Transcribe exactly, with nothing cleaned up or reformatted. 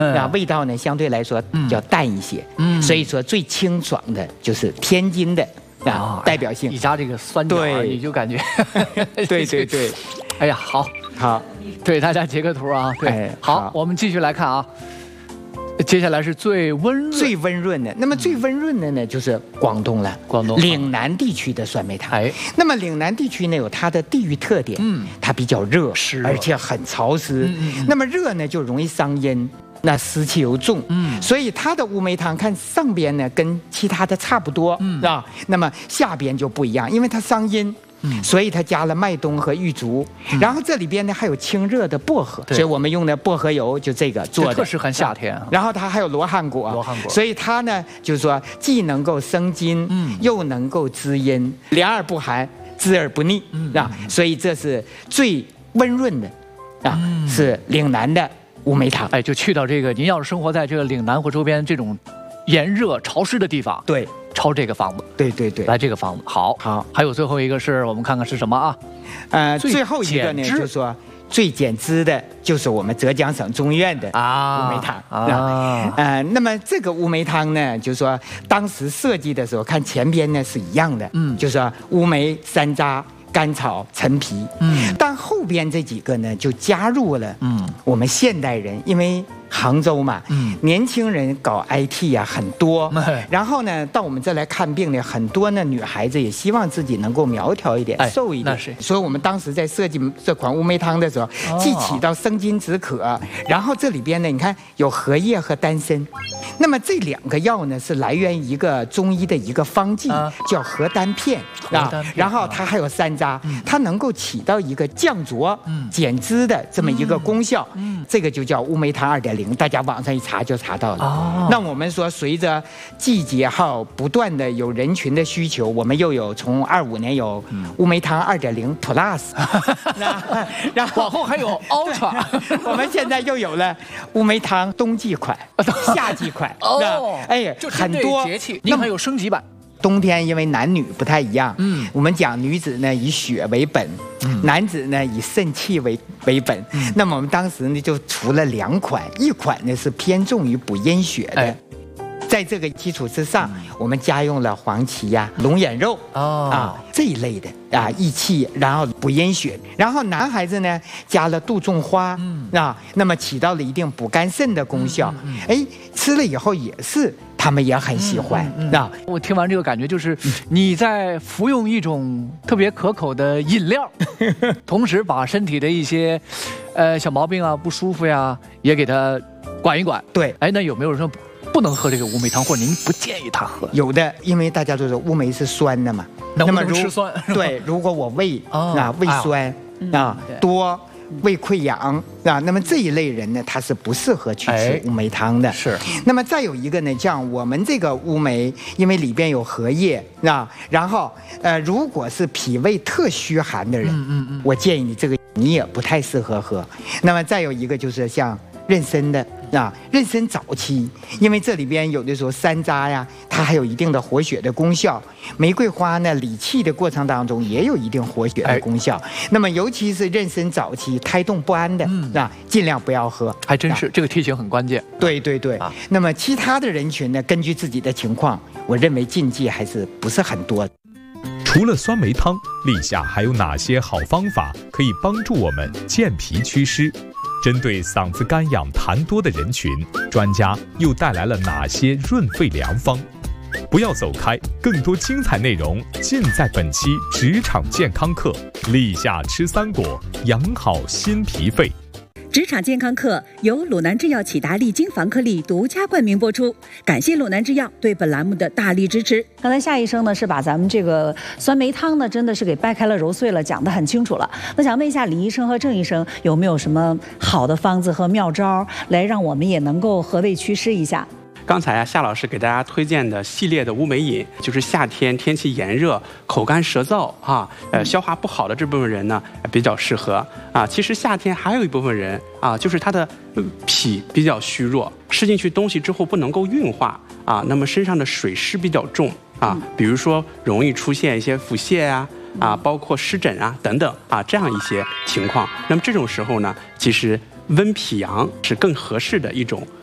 啊，味道呢相对来说比较淡一些。嗯，所以说最清爽的就是天津的啊，代表性。 一加这个酸角，你就感觉， 对对对。 哎呀，好， 好， 对大家截个图啊。对，好，我们继续来看啊。接下来是最温润、 最温润的。那么最温润的呢，就是广东了， 广东岭南地区的酸梅汤。 哎， 那么岭南地区呢，有它的地域特点，嗯，它比较热， 湿， 而且很潮湿。嗯嗯。那么热呢，就容易伤阴，那湿气又重，嗯，所以它的乌梅汤看上边呢跟其他的差不多，嗯啊，那么下边就不一样，因为它伤阴。嗯，所以它加了麦冬和玉竹，嗯、然后这里边呢还有清热的薄荷，所以我们用的薄荷油就这个做的， 特适合夏天、啊。 然后它还有罗汉果， 罗汉果， 所以它呢就是说既能够生津，嗯，又能够滋阴，凉而不寒，滋而不腻，嗯啊，所以这是最温润的，啊，嗯、是岭南的乌梅汤。 哎，就去到这个，您要是生活在这个岭南或周边这种炎热潮湿的地方， 对。 抄这个房子， 对对对， 来这个房子，好， 好， 还有最后一个是我们看看是什么啊？ 呃，最后一个呢，就是说最减脂的，就是我们浙江省中医院的啊乌梅汤啊。呃，那么这个乌梅汤呢，就是说当时设计的时候，看前边呢是一样的，嗯，就是说乌梅、山楂、甘草、陈皮，嗯，但后边这几个呢，就加入了，嗯，我们现代人，因为杭州嘛，嗯，年轻人搞 I T 啊很多，然后呢，到我们这来看病呢，很多呢女孩子也希望自己能够苗条一点、哎、瘦一点，是。所以我们当时在设计这款乌梅汤的时候，哦、既起到生津止渴，然后这里边呢，你看有荷叶和丹参，那么这两个药呢是来源于一个中医的一个方剂，啊、叫荷丹片啊，然后它还有山楂，嗯、它能够起到一个降浊、嗯、减脂的这么一个功效，嗯、这个就叫乌梅汤二点零。大家网上一查就查到了。哦，那我们说，随着季节号不断的有人群的需求，我们又有从二五年有乌梅汤二点零 Plus， 然后往后还有 Ultra， 我们现在又有了乌梅汤冬季款、夏季款。 哦， 哎，很多节气，您还有升级版。 冬天因为男女不太一样，嗯，我们讲女子呢以血为本，嗯、男子呢以肾气为为本。嗯、那么我们当时呢就出了两款，一款呢是偏重于补阴血的，哎、在这个基础之上，嗯、我们加用了黄芪呀、龙眼肉、哦、啊这一类的啊益气，然后补阴血。然后男孩子呢加了杜仲花，嗯、啊，那么起到了一定补肝肾的功效。嗯嗯、哎，吃了以后也是。他们也很喜欢。嗯嗯、啊！ 我听完这个感觉就是你在服用一种特别可口的饮料，同时把身体的一些，呃小毛病啊、不舒服呀，也给它管一管。 对， 哎，那有没有人说不能喝这个乌梅汤，或者您不建议他喝？ 有的，因为大家都说乌梅是酸的嘛， 能不能吃酸？ 对，如果我胃、哦、啊胃酸、哎、啊多。胃溃疡啊，那么这一类人呢，他是不适合去吃乌梅汤的。哎、 是。 那么再有一个呢，像我们这个乌梅，因为里边有荷叶啊，然后呃，如果是脾胃特虚寒的人，嗯嗯嗯，我建议你这个你也不太适合喝。那么再有一个就是像妊娠的啊，妊娠早期，因为这里边有的时候山楂呀，它还有一定的活血的功效。玫瑰花呢，理气的过程当中也有一定活血的功效。哎、那么尤其是妊娠早期胎动不安的，嗯、啊，尽量不要喝。 还真是、啊、这个提醒很关键。 对对对。啊、那么其他的人群呢，根据自己的情况，我认为禁忌还是不是很多。 除了酸梅汤，立夏还有哪些好方法可以帮助我们健脾祛湿？针对嗓子干痒痰多的人群，专家又带来了哪些润肺良方？不要走开，更多精彩内容尽在本期职场健康课。立夏吃三果，养好心脾肺。 职场健康课由鲁南制药启达利精防颗粒独家冠名播出，感谢鲁南制药对本栏目的大力支持。 刚才夏医生呢是把咱们这个酸梅汤呢真的是给掰开了揉碎了，讲得很清楚了。那想问一下李医生和郑医生，有没有什么好的方子和妙招，来让我们也能够和胃祛湿一下？ 刚才啊，夏老师给大家推荐的系列的乌梅饮，就是夏天天气炎热、口干舌燥啊，呃，消化不好的这部分人呢比较适合啊。其实夏天还有一部分人啊，就是他的脾比较虚弱，吃进去东西之后不能够运化啊，那么身上的水湿比较重啊，比如说容易出现一些腹泻啊。啊，包括湿疹啊等等啊，这样一些情况。那么这种时候呢，其实温脾阳是更合适的一种